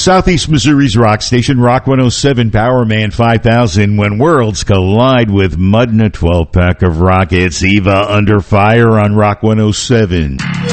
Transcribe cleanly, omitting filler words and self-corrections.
Southeast Missouri's rock station, Rock 107, Power Man 5000. When worlds collide with mud and a 12-pack of rock, it's Eva Under Fire on Rock 107.